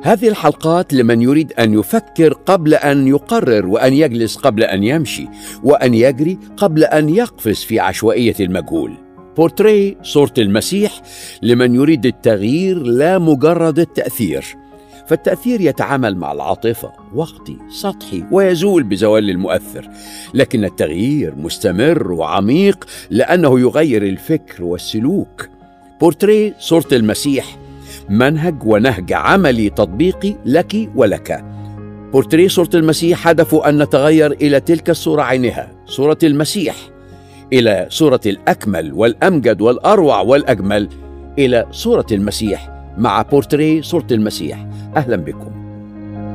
هذه الحلقات لمن يريد أن يفكر قبل أن يقرر، وأن يجلس قبل أن يمشي، وأن يجري قبل أن يقفز في عشوائية المجهول. بورتريه صورة المسيح لمن يريد التغيير لا مجرد التأثير. فالتأثير يتعامل مع العاطفة، وقتي، سطحي، ويزول بزوال المؤثر، لكن التغيير مستمر وعميق لأنه يغير الفكر والسلوك. بورتريه صورة المسيح منهج ونهج عملي تطبيقي لك ولك. بورتريه صورة المسيح هدفه أن نتغير إلى تلك الصورة عينها، صورة المسيح، إلى صورة الأكمل والأمجد والأروع والأجمل، إلى صورة المسيح. مع بورتريه صورة المسيح. أهلا بكم.